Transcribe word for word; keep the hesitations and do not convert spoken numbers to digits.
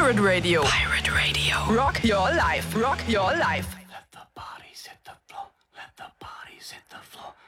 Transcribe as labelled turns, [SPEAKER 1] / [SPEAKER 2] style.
[SPEAKER 1] Pirate Radio. Pirate Radio. Rock your life. Rock your life.
[SPEAKER 2] Let the bodies hit the floor. Let the bodies hit the floor.